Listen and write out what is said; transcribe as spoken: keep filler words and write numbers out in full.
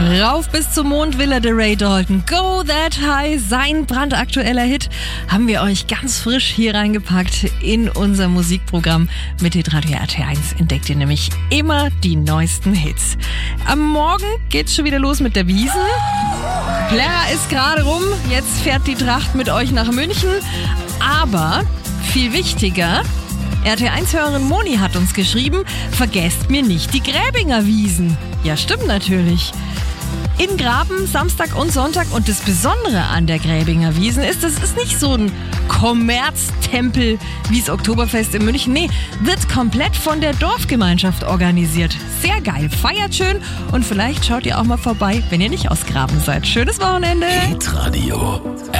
Rauf bis zum Mond, Villa de Ray Dalton. Go That High, sein brandaktueller Hit, haben wir euch ganz frisch hier reingepackt in unser Musikprogramm. Mit Hitradio R T eins entdeckt ihr nämlich immer die neuesten Hits. Am Morgen geht's schon wieder los mit der Wiesn. Plärrer ist gerade rum, jetzt fährt die Tracht mit euch nach München. Aber viel wichtiger, R T eins-Hörerin Moni hat uns geschrieben, vergesst mir nicht die Gräbinger Wiesn. Ja, stimmt natürlich. In Graben, Samstag und Sonntag. Und das Besondere an der Gräbinger Wiesn ist, es ist nicht so ein Kommerztempel wie das Oktoberfest in München. Nee, wird komplett von der Dorfgemeinschaft organisiert. Sehr geil, feiert schön und vielleicht schaut ihr auch mal vorbei, wenn ihr nicht aus Graben seid. Schönes Wochenende. Hitradio